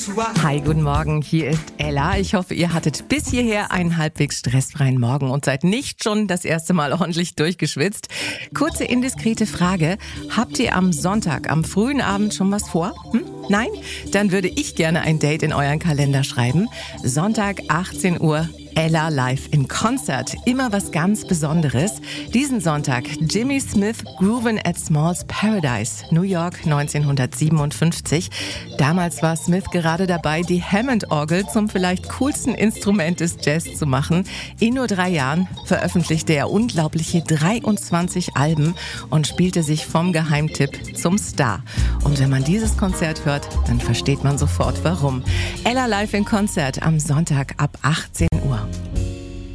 Hi, guten Morgen, hier ist Ella. Ich hoffe, ihr hattet bis hierher einen halbwegs stressfreien Morgen und seid nicht schon das erste Mal ordentlich durchgeschwitzt. Kurze indiskrete Frage, habt ihr am Sonntag, am frühen Abend schon was vor? Nein? Dann würde ich gerne ein Date in euren Kalender schreiben. Sonntag, 18 Uhr. Ella live in Konzert. Immer was ganz Besonderes. Diesen Sonntag Jimmy Smith Groovin' at Small's Paradise, New York 1957. Damals war Smith gerade dabei, die Hammond-Orgel zum vielleicht coolsten Instrument des Jazz zu machen. In nur 3 Jahren veröffentlichte er unglaubliche 23 Alben und spielte sich vom Geheimtipp zum Star. Und wenn man dieses Konzert hört, dann versteht man sofort warum. Ella live in Konzert am Sonntag ab 18 Uhr.